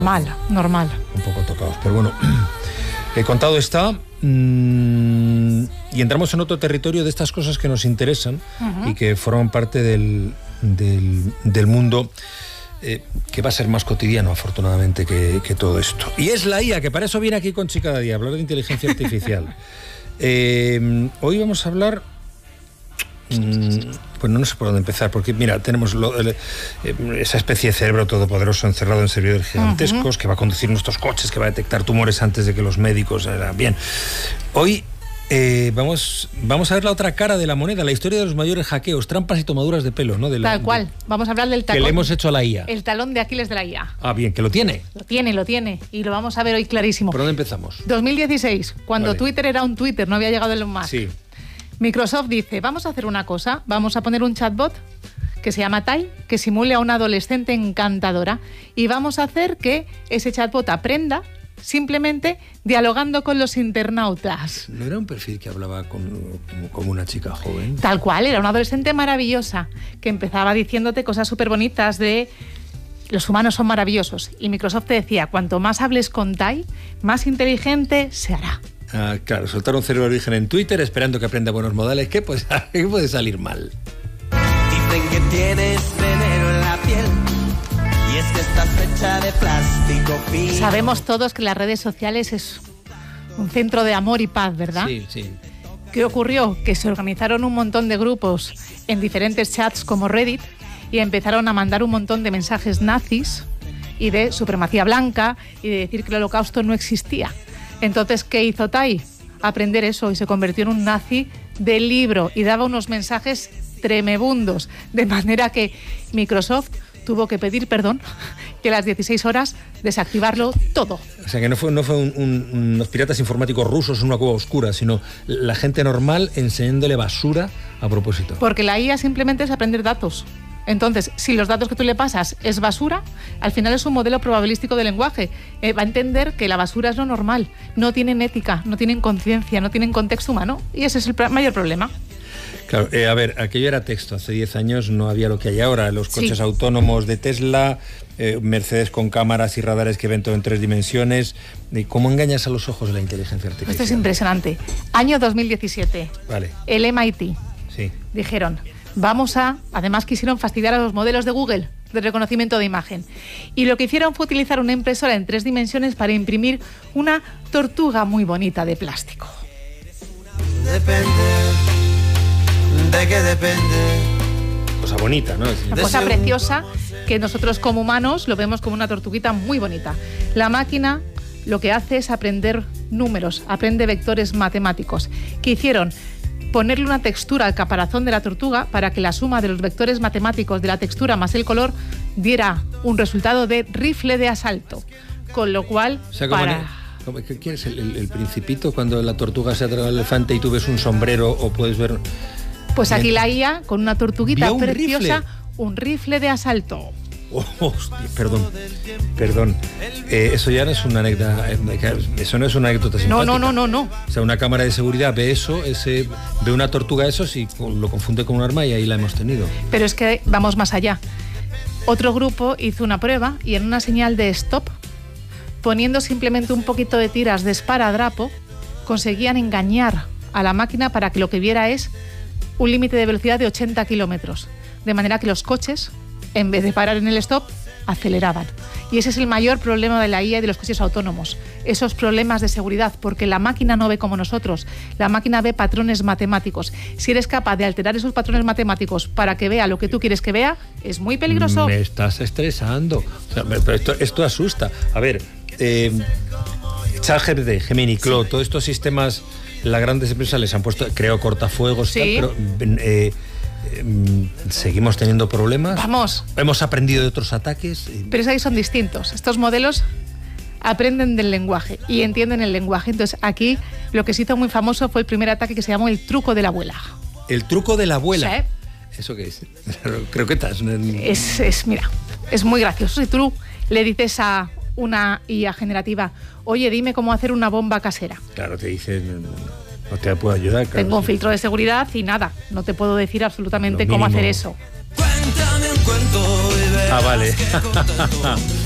Normal. Un poco tocados, pero bueno, contado está. Y entramos en otro territorio de estas cosas que nos interesan y que forman parte del mundo que va a ser más cotidiano, afortunadamente, que todo esto. Y es la IA, que para eso viene aquí Conchi cada día, hablar de inteligencia artificial. Hoy vamos a hablar... Pues no sé por dónde empezar, porque mira, tenemos esa especie de cerebro todopoderoso encerrado en servidores gigantescos que va a conducir nuestros coches, que va a detectar tumores antes de que los médicos... Bien, hoy vamos a ver la otra cara de la moneda, la historia de los mayores hackeos, trampas y tomaduras de pelo, ¿no? Tal cual, vamos a hablar del talón. Que le hemos hecho a la IA. El talón de Aquiles de la IA. Ah, bien, que lo tiene. Lo tiene, y lo vamos a ver hoy clarísimo. ¿Por dónde empezamos? 2016, cuando Twitter era un Twitter, no había llegado Elon Musk. Sí. Microsoft dice, vamos a hacer una cosa, vamos a poner un chatbot que se llama Tai, que simule a una adolescente encantadora, y vamos a hacer que ese chatbot aprenda simplemente dialogando con los internautas. ¿No era un perfil que hablaba como una chica joven? Tal cual, era una adolescente maravillosa, que empezaba diciéndote cosas súper bonitas de... Los humanos son maravillosos. Y Microsoft te decía, cuanto más hables con Tai, más inteligente se hará. Ah, claro, soltar un cerebro de origen en Twitter esperando que aprenda buenos modales. ¿Qué puede salir mal? Dicen que tienes veneno en la piel y es que estás hecha de plástico fino. Sabemos todos que las redes sociales es un centro de amor y paz, ¿verdad? Sí. ¿Qué ocurrió? Que se organizaron un montón de grupos en diferentes chats como Reddit y empezaron a mandar un montón de mensajes nazis y de supremacía blanca y de decir que el holocausto no existía. Entonces, ¿qué hizo Tai? Aprender eso, y se convirtió en un nazi de libro y daba unos mensajes tremebundos, de manera que Microsoft tuvo que pedir perdón que a las 16 horas desactivarlo todo. O sea, que no fue unos piratas informáticos rusos en una cueva oscura, sino la gente normal enseñándole basura a propósito. Porque la IA simplemente es aprender datos. Entonces, si los datos que tú le pasas es basura, al final es un modelo probabilístico de lenguaje. Va a entender que la basura es lo normal. No tienen ética, no tienen conciencia, no tienen contexto humano. Y ese es el mayor problema. Claro, a ver, aquello era texto. Hace 10 años no había lo que hay ahora. Los coches autónomos de Tesla, Mercedes con cámaras y radares que ven todo en 3 dimensiones. ¿Cómo engañas a los ojos de la inteligencia artificial? Esto es impresionante. Año 2017. Vale. El MIT. Sí. Dijeron... Además quisieron fastidiar a los modelos de Google de reconocimiento de imagen. Y lo que hicieron fue utilizar una impresora en 3 dimensiones para imprimir una tortuga muy bonita de plástico. Depende. ¿De qué depende? Cosa bonita, ¿no? Una cosa preciosa que nosotros como humanos lo vemos como una tortuguita muy bonita. La máquina lo que hace es aprender números, aprende vectores matemáticos. ¿Qué hicieron? Ponerle una textura al caparazón de la tortuga para que la suma de los vectores matemáticos de la textura más el color diera un resultado de rifle de asalto. Con lo cual, o sea, ¿qué quieres? ¿El Principito cuando la tortuga se atrae al elefante y tú ves un sombrero o puedes ver...? Pues aquí la IA, con una tortuguita preciosa, rifle. Un rifle de asalto. Oh, hostia, perdón. Eso ya no es una anécdota. Eso no es una anécdota simpática. No. O sea, una cámara de seguridad ve eso, ve una tortuga esos y lo confunde con un arma y ahí la hemos tenido. Pero es que vamos más allá. Otro grupo hizo una prueba y en una señal de stop, poniendo simplemente un poquito de tiras de esparadrapo, conseguían engañar a la máquina para que lo que viera es un límite de velocidad de 80 kilómetros. De manera que los coches, en vez de parar en el stop, aceleraban. Y ese es el mayor problema de la IA y de los coches autónomos. Esos problemas de seguridad, porque la máquina no ve como nosotros. La máquina ve patrones matemáticos. Si eres capaz de alterar esos patrones matemáticos para que vea lo que tú quieres que vea, es muy peligroso. Me estás estresando. O sea, pero esto asusta. A ver, ChatGPT, Gemini, Claude, todos estos sistemas, las grandes empresas les han puesto, creo, cortafuegos, sí. Pero... ¿seguimos teniendo problemas? Vamos. ¿Hemos aprendido de otros ataques? Pero ahí son distintos. Estos modelos aprenden del lenguaje y entienden el lenguaje. Entonces, aquí lo que se hizo muy famoso fue el primer ataque que se llamó el truco de la abuela. ¿El truco de la abuela? Sí. ¿Eso qué es? Croquetas. Mira, es muy gracioso. Si tú le dices a una IA generativa, oye, dime cómo hacer una bomba casera. Claro, te dicen... No te puedo ayudar, claro. Tengo un filtro de seguridad y nada, no te puedo decir absolutamente cómo hacer eso. Cuéntame un cuento y verás vale. que contento.